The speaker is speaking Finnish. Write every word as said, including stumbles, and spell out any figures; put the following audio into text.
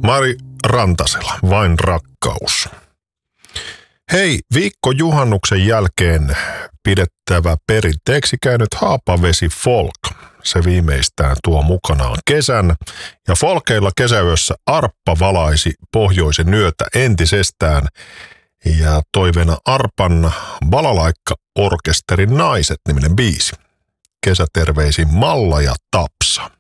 Mari Rantasella, Vain rakkaus. Hei, viikko juhannuksen jälkeen pidettävä perinteeksi käynyt Haapavesi Folk. Se viimeistään tuo mukanaan kesän, ja Folkeilla kesäyössä arppa valaisi pohjoisen yötä entisestään, ja toiveena Arpan Balalaikka-orkesterin Naiset -niminen biisi. Kesäterveisin Malla ja Tapsa.